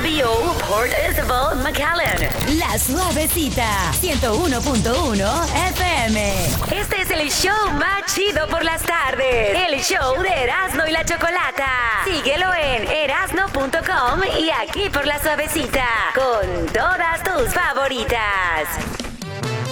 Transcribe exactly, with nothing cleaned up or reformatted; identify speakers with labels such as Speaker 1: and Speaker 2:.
Speaker 1: B O Port Isabel, McAllen.
Speaker 2: La Suavecita, ciento uno punto uno F M.
Speaker 1: Este es el show más chido por las tardes. El show de Erasmo y la Chocolata. Síguelo en erasno punto com y aquí por La Suavecita. Con todas tus favoritas.